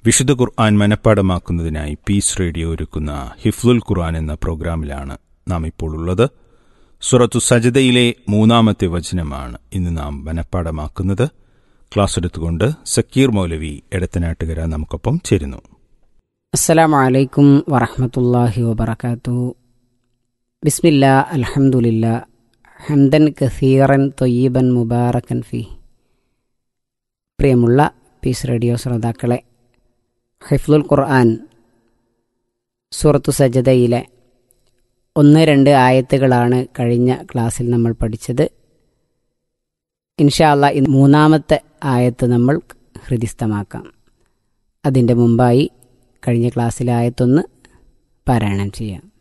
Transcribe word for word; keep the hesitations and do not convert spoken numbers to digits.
വിശുദ്ധ ഖുർആൻ മനഃപ്പാഠമാക്കുന്നതിനായി piece radio ഒരുക്കുന്ന ഹിഫ്ലുൽ ഖുർആൻ എന്ന പ്രോഗ്രാമിലാണ് നാം ഇപ്പോൾ ഉള്ളത്. സൂറത്തു സജദയിലെ മൂന്നാമത്തെ വചനമാണ് ഇന്ന് നാം മനഃപ്പാഠമാക്കുന്നത്. ക്ലാസ് എടുത്തുകൊണ്ട് സക്കീർ മൗലവി എടത്തനാട്ടുകര നമുക്കൊപ്പം ചേരുന്നു. അസ്സലാമു അലൈക്കും വറഹ്മത്തുള്ളാഹി വബറകാതുഹു. ബിസ്മില്ലാ അൽഹംദുലില്ലാ ഹംദൻ കസീറൻ ത്വയ്യിബൻ മുബാറകൻ ഫീ. പ്രിയമുള്ള പീസ് റേഡിയോ ശ്രോതാക്കളെ, ഹിഫ്ലുൽ ഖുർആൻ സൂറത്തു സജദയിലെ ഒന്ന് രണ്ട് ആയത്തുകളാണ് കഴിഞ്ഞ ക്ലാസ്സിൽ നമ്മൾ പഠിച്ചത്. ഇൻഷാ അല്ലാഹ് ഇന്ന് മൂന്നാമത്തെ ആയത്ത് നമ്മൾ ഹൃദിസ്ഥമാക്കാം. അതിൻ്റെ മുമ്പായി കഴിഞ്ഞ ക്ലാസ്സിലെ ആയത്തൊന്ന് പാരായണം ചെയ്യാം.